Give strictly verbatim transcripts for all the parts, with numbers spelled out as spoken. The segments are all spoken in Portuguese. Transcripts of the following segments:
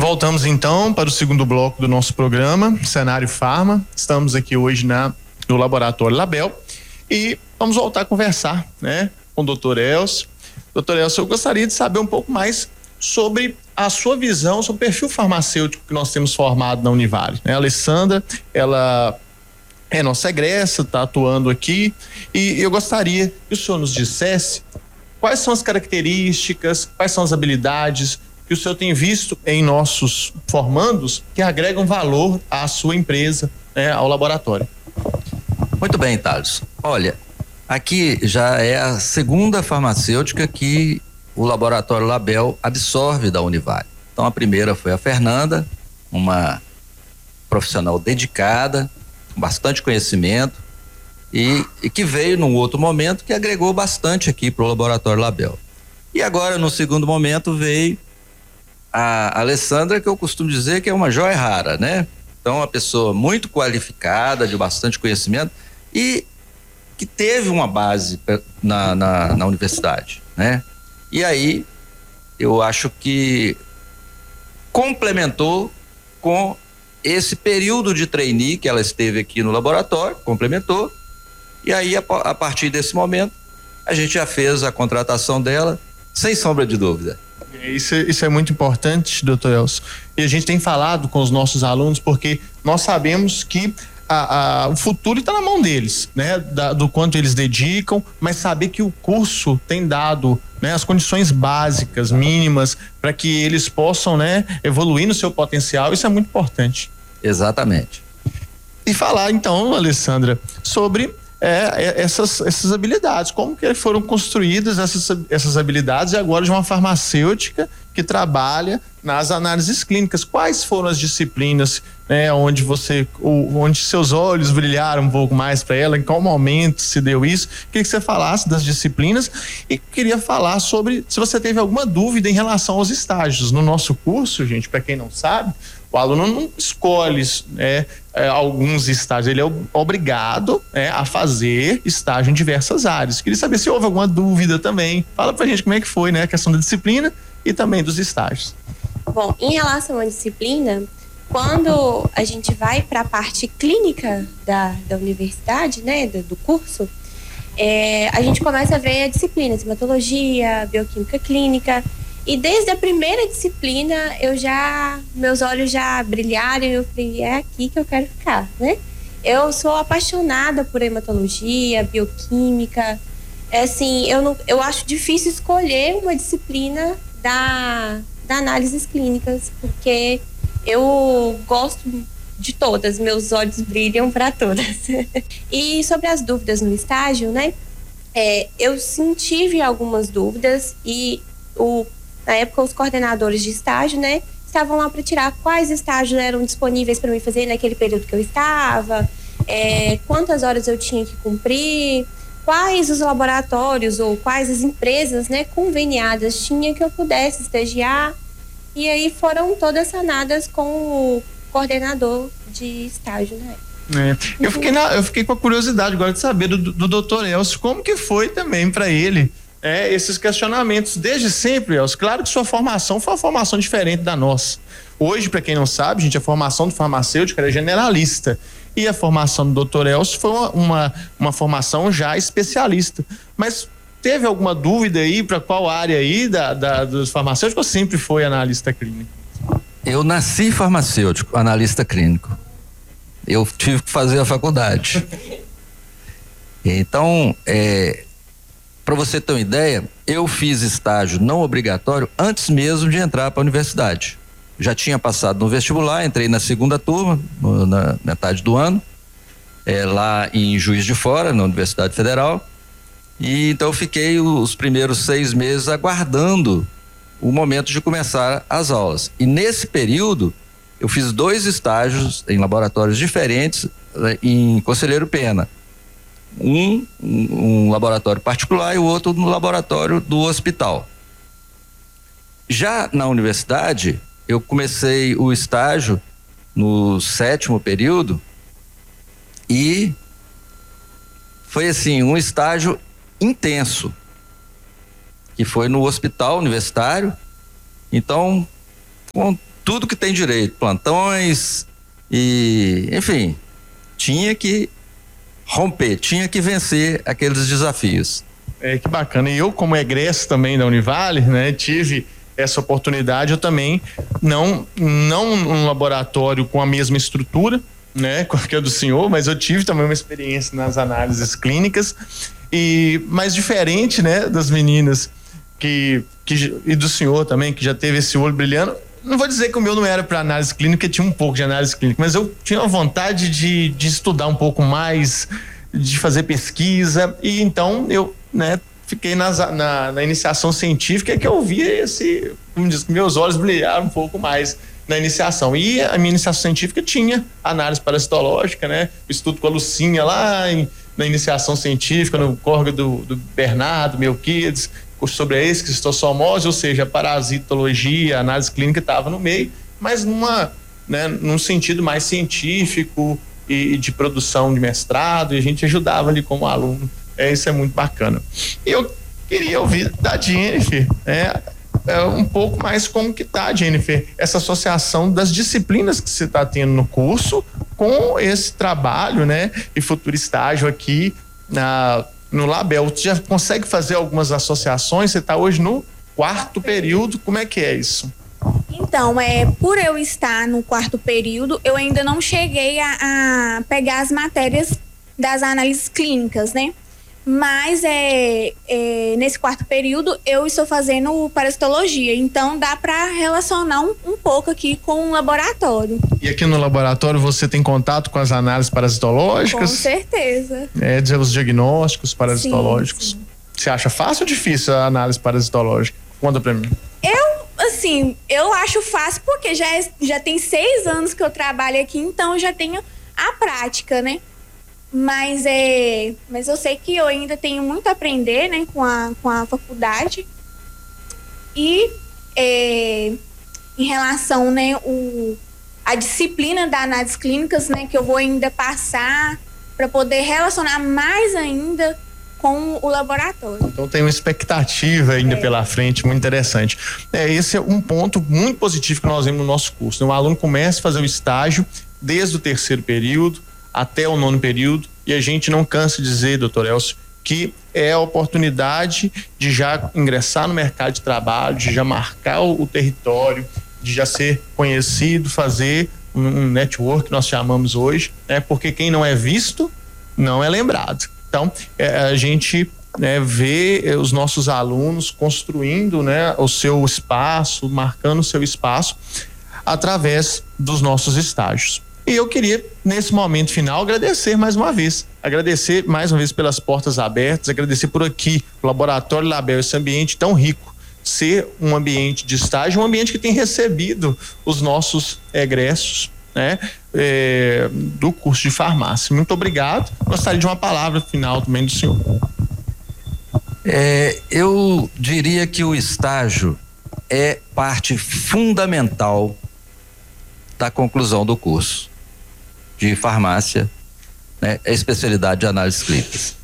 Voltamos então para o segundo bloco do nosso programa, Cenário Farma. Estamos aqui hoje na, no Laboratório Label e vamos voltar a conversar, né, com o doutor Elcio. doutor Elcio, eu gostaria de saber um pouco mais sobre a sua visão sobre o perfil farmacêutico que nós temos formado na Univale, né? A Alessandra, ela é nossa egressa, está atuando aqui e eu gostaria que o senhor nos dissesse quais são as características, quais são as habilidades que o senhor tem visto em nossos formandos que agregam valor à sua empresa, né, ao laboratório. Muito bem, Thales. Olha, aqui já é a segunda farmacêutica que o Laboratório Label absorve da Univale. Então a primeira foi a Fernanda, uma profissional dedicada, com bastante conhecimento e, e que veio num outro momento que agregou bastante aqui para o Laboratório Label. E agora, no segundo momento, veio a Alessandra, que eu costumo dizer que é uma joia rara, né? Então, uma pessoa muito qualificada, de bastante conhecimento e que teve uma base na, na, na universidade, né? E aí, eu acho que complementou com esse período de trainee que ela esteve aqui no laboratório, complementou, e aí, a, a partir desse momento, a gente já fez a contratação dela, sem sombra de dúvida. Isso, isso é muito importante, doutor Elcio. E a gente tem falado com os nossos alunos porque nós sabemos que a, a, o futuro está na mão deles, né? Da, do quanto eles dedicam, mas saber que o curso tem dado, né, as condições básicas, mínimas, para que eles possam, né, evoluir no seu potencial, isso é muito importante. Exatamente. E falar então, Alessandra, sobre É, essas, essas habilidades, como que foram construídas essas, essas habilidades e agora de uma farmacêutica que trabalha nas análises clínicas. Quais foram as disciplinas, né, onde você, onde seus olhos brilharam um pouco mais para ela, em qual momento se deu isso? Queria que você falasse das disciplinas e queria falar sobre se você teve alguma dúvida em relação aos estágios. No nosso curso, gente, para quem não sabe, o aluno não escolhe, né, é, alguns estágios, ele é obrigado, né, a fazer estágio em diversas áreas. Queria saber se houve alguma dúvida também. Fala pra gente como é que foi, né, a questão da disciplina e também dos estágios. Bom, em relação à disciplina, quando a gente vai para a parte clínica da, da universidade, né, do, do curso, é, a gente começa a ver a disciplina, hematologia, bioquímica clínica. E desde a primeira disciplina, eu já, meus olhos já brilharam e eu falei, é aqui que eu quero ficar, né? Eu sou apaixonada por hematologia, bioquímica. É assim, eu, não, eu acho difícil escolher uma disciplina da, da análises clínicas, porque eu gosto de todas, meus olhos brilham para todas. E sobre as dúvidas no estágio, né? É, eu sim tive algumas dúvidas e o na época, os coordenadores de estágio, né, estavam lá para tirar quais estágios eram disponíveis para mim fazer naquele período que eu estava, é, quantas horas eu tinha que cumprir, quais os laboratórios ou quais as empresas, né, conveniadas tinha que eu pudesse estagiar. E aí foram todas sanadas com o coordenador de estágio, né? É. Eu, fiquei na, eu fiquei com a curiosidade agora de saber do, do doutor Elcio, como que foi também para ele É, esses questionamentos desde sempre, Elcio. Claro que sua formação foi uma formação diferente da nossa. Hoje, para quem não sabe, gente, a formação do farmacêutico era generalista e a formação do doutor Elcio foi uma, uma, uma formação já especialista. Mas teve alguma dúvida aí para qual área aí da, da, dos farmacêuticos ou sempre foi analista clínico? Eu nasci farmacêutico, analista clínico. Eu tive que fazer a faculdade. Então, é... para você ter uma ideia, eu fiz estágio não obrigatório antes mesmo de entrar para a universidade. Já tinha passado no vestibular, entrei na segunda turma, no, na metade do ano, é, lá em Juiz de Fora, na Universidade Federal. E então eu fiquei os primeiros seis meses aguardando o momento de começar as aulas. E nesse período, eu fiz dois estágios em laboratórios diferentes em Conselheiro Pena. Um, um, um laboratório particular e o outro no laboratório do hospital. Já na universidade, eu comecei o estágio no sétimo período e foi assim, um estágio intenso, que foi no hospital universitário. Então, com tudo que tem direito, plantões e, enfim, tinha que romper, tinha que vencer aqueles desafios. É, que bacana. E eu, como egresso também da Univale, né, tive essa oportunidade. Eu também não, não um laboratório com a mesma estrutura, né, que a do senhor, mas eu tive também uma experiência nas análises clínicas e mais diferente, né, das meninas que, que e do senhor também, que já teve esse olho brilhando. Não vou dizer que o meu não era para análise clínica, tinha um pouco de análise clínica, mas eu tinha a vontade de, de estudar um pouco mais, de fazer pesquisa, e então eu, né, fiquei nas, na, na iniciação científica, que eu via esse, como diz, meus olhos brilharam um pouco mais na iniciação. E a minha iniciação científica tinha análise parasitológica, né, estudo com a Lucinha lá em, na iniciação científica, no córrego do, do Bernardo Melquides, sobre a esquistossomose, ou seja, a parasitologia, a análise clínica estava no meio, mas numa, né, num sentido mais científico e, e de produção de mestrado, e a gente ajudava ali como aluno. É, isso é muito bacana. Eu queria ouvir da Jennifer, né, é, um pouco mais como que tá, Jennifer, essa associação das disciplinas que você está tendo no curso com esse trabalho, né, e futuro estágio aqui na no Label. Você já consegue fazer algumas associações? Você está hoje no quarto período, como é que é isso? Então, é, por eu estar no quarto período, eu ainda não cheguei a, a pegar as matérias das análises clínicas, né? Mas é, é, nesse quarto período eu estou fazendo parasitologia, então dá para relacionar um, um pouco aqui com o laboratório. E aqui no laboratório você tem contato com as análises parasitológicas? Com certeza. É, os diagnósticos parasitológicos. Sim, sim. Você acha fácil ou difícil a análise parasitológica? Conta pra mim. Eu, assim, eu acho fácil porque já, é, já tem seis anos que eu trabalho aqui, então eu já tenho a prática, né? Mas, é, mas eu sei que eu ainda tenho muito a aprender, né, com a, com a faculdade. E é, em relação, né, o, a disciplina da análise clínicas, né, que eu vou ainda passar para poder relacionar mais ainda com o laboratório. Então tem uma expectativa ainda é. pela frente, muito interessante. É, esse é um ponto muito positivo que nós vemos no nosso curso. O aluno começa a fazer o estágio desde o terceiro período até o nono período, e a gente não cansa de dizer, doutor Elcio, que é a oportunidade de já ingressar no mercado de trabalho, de já marcar o, o território, de já ser conhecido, fazer um, um network que nós chamamos hoje, né? Porque quem não é visto não é lembrado. Então, é, a gente, né, vê os nossos alunos construindo, né, o seu espaço, marcando o seu espaço através dos nossos estágios. E eu queria, nesse momento final, agradecer mais uma vez, agradecer mais uma vez pelas portas abertas, agradecer por aqui, o Laboratório Label, esse ambiente tão rico, ser um ambiente de estágio, um ambiente que tem recebido os nossos egressos, né, é, do curso de farmácia. Muito obrigado. Gostaria de uma palavra final também do senhor. É, eu diria que o estágio é parte fundamental da conclusão do curso de farmácia, né, é especialidade de análises clínicas.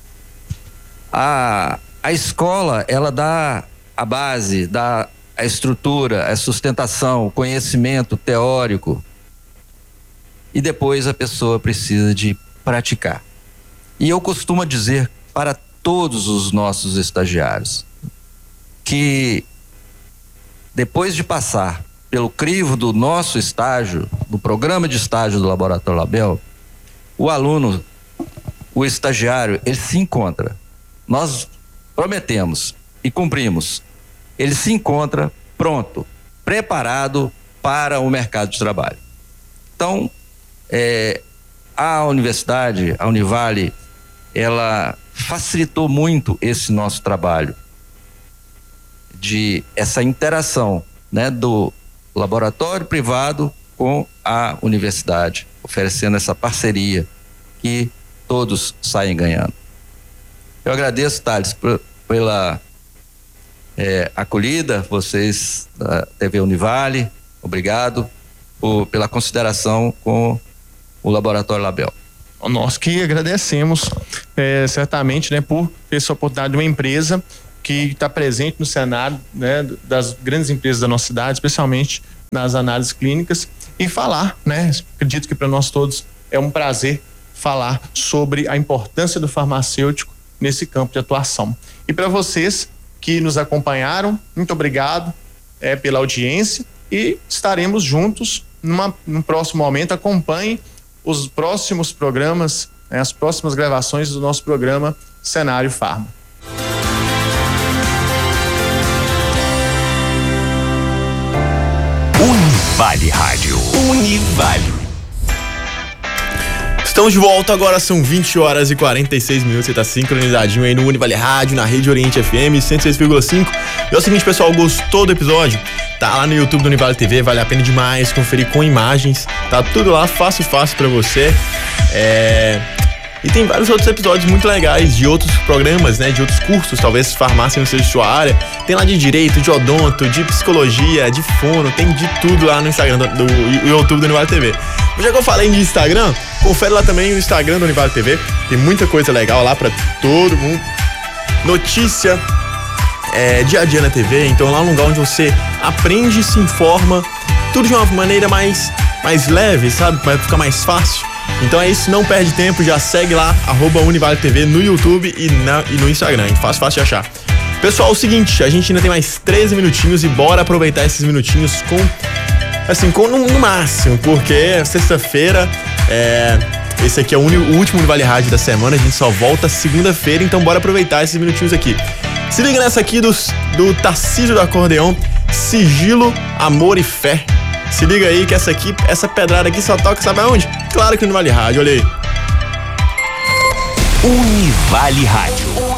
A, a escola, ela dá a base, dá a estrutura, a sustentação, o conhecimento teórico, e depois a pessoa precisa de praticar. E eu costumo dizer para todos os nossos estagiários que depois de passar pelo crivo do nosso estágio, do programa de estágio do Laboratório Label, o aluno, o estagiário, ele se encontra. Nós prometemos e cumprimos. Ele se encontra pronto, preparado para o mercado de trabalho. Então, é, a universidade, a Univale, ela facilitou muito esse nosso trabalho de essa interação, né, do laboratório privado com a universidade, oferecendo essa parceria que todos saem ganhando. Eu agradeço, Thales, por, pela é, acolhida, vocês da T V Univale, obrigado por, pela consideração com o Laboratório Label. Nós que agradecemos, é, certamente, né, por ter essa oportunidade de uma empresa que está presente no cenário, né, das grandes empresas da nossa cidade, especialmente nas análises clínicas e falar, né? Acredito que para nós todos é um prazer falar sobre a importância do farmacêutico nesse campo de atuação. E para vocês que nos acompanharam, muito obrigado é, pela audiência e estaremos juntos numa, num próximo momento. Acompanhe os próximos programas, né, as próximas gravações do nosso programa Cenário Farma. Univale Rádio. Univale. Estamos de volta, agora são vinte horas e quarenta e seis minutos. Você tá sincronizadinho aí no Univale Rádio, na Rede Oriente F M cento e seis vírgula cinco. E é o seguinte, pessoal, gostou do episódio? Tá lá no YouTube do Univale T V, vale a pena demais conferir com imagens. Tá tudo lá, fácil, fácil pra você. É... E tem vários outros episódios muito legais de outros programas, né? De outros cursos, talvez farmácia não seja sua área. Tem lá de direito, de odonto, de psicologia, de fono, tem de tudo lá no Instagram do, do, do YouTube do Univale T V. Mas já que eu falei de Instagram, confere lá também o Instagram do Univale T V. Tem muita coisa legal lá pra todo mundo. Notícia, é, dia a dia na T V. Então lá é um lugar onde você aprende, se informa, tudo de uma maneira mais, mais leve, sabe? Vai ficar mais fácil. Então é isso, não perde tempo, já segue lá, arroba Univale T V no YouTube e, na, e no Instagram, hein? Fácil, fácil de achar. Pessoal, é o seguinte, a gente ainda tem mais treze minutinhos e bora aproveitar esses minutinhos com, assim, com no, no máximo, porque é sexta-feira, é, esse aqui é o, uni, o último Univale Rádio da semana, a gente só volta segunda-feira, então bora aproveitar esses minutinhos aqui. Se liga nessa aqui do, do Tarcísio do Acordeão, Sigilo, Amor e Fé. Se liga aí que essa aqui, essa pedrada aqui só toca, sabe aonde? Claro que no Univale Rádio, olha aí. Univale Rádio.